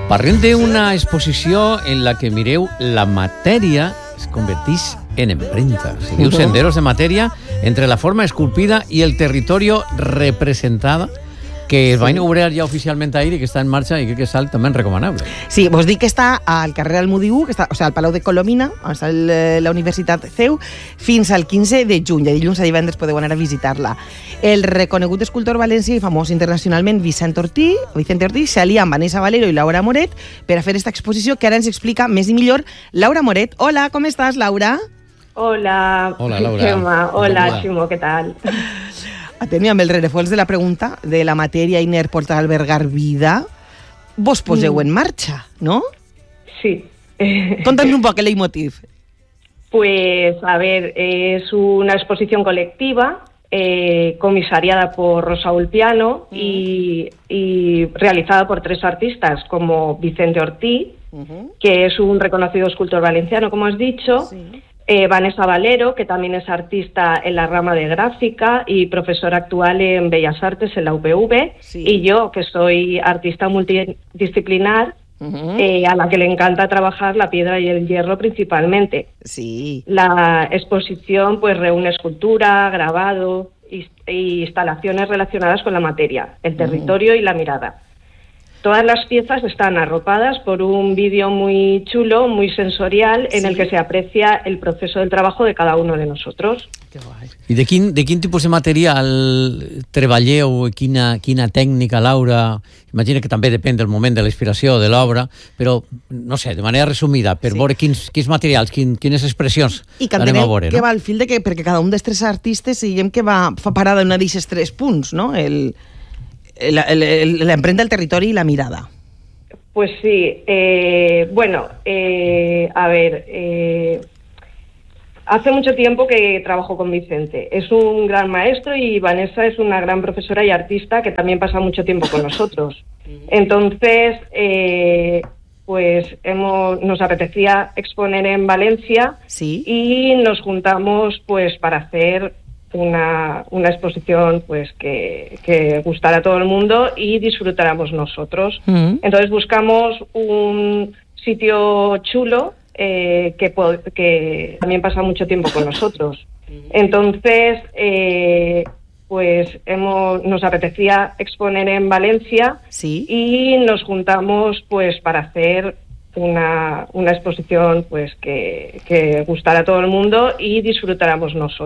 Parlem d'una exposició en la que, mireu, la matèria es converteix en empremta. Se diu Senderos de Matèria entre la forma esculpida i el territori representada, que es va inaugurar ja oficialment ahir i que està en marxa i crec que és altament recomanable. Sí, vos dic que està al carrer Almudíu, que està, o sigui, al Palau de Colomina, on està la Universitat CEU, fins al 15 de juny. De dilluns a divendres podeu anar a visitar-la. El reconegut escultor valencià i famós internacionalment Vicente Ortí s'alia amb Vanessa Valero i Laura Moret per a fer esta exposició que ara ens explica més i millor Laura Moret. Hola, com estàs, Laura? Hola, Laura. Gemma. Hola, Ximo, què tal? Ateneu, amb el rerefons de la pregunta de la matèria inert pot albergar vida, vos poseu en marxa, ¿no? Sí. Conta'ns un poc el leitmotiv. Pues, a ver, es una exposición colectiva comisariada por Rosa Ulpiano y realizada por 3 artistas, como Vicente Ortí, que es un reconocido escultor valenciano, como has dicho, sí. Vanessa Valero, que también es artista en la rama de gráfica y profesora actual en Bellas Artes en la UPV, sí. Y yo, que soy artista multidisciplinar, a la que le encanta trabajar la piedra y el hierro principalmente. Sí. La exposición pues reúne escultura, grabado y instalaciones relacionadas con la materia, el territorio y la mirada. Todas las piezas están arropadas por un vídeo muy chulo, muy sensorial, en el que se aprecia el proceso del trabajo de cada uno de nosotros. Que guai. I de quin tipus de material treballeu? Quina tècnica, Laura? Imagina que també depèn del moment de la inspiració de l'obra, però, no sé, de manera resumida, per veure quins materials, quines expressions anem a veure. I que va al fil de que, perquè cada un dels 3 artistes, diguem que fa parada en una d'aquests 3 punts, no? L'empremta del territori i la mirada. Pues sí, hace mucho tiempo que trabajo con Vicente. Es un gran maestro y Vanessa es una gran profesora y artista que también pasa mucho tiempo con nosotros. Entonces, pues nos apetecía exponer en Valencia, ¿sí? Y nos juntamos pues para hacer una exposición pues que gustara a todo el mundo y disfrutáramos nosotros. Entonces buscamos un sitio chulo que también pasa mucho tiempo con nosotros. Entonces pues nos apetecía exponer en Valencia, ¿sí? Y nos juntamos pues para hacer una exposición pues que gustara a todo el mundo y disfrutáramos nosotros.